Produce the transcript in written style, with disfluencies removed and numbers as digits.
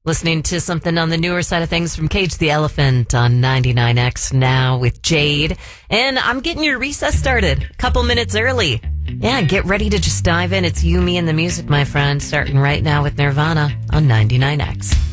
Listening to something on the newer side of things from Cage the Elephant on 99X now with Jade. And I'm getting your recess started a couple minutes early. Yeah, get ready to just dive in. It's You, Me, and the Music, my friend, starting right now with Nirvana on 99X.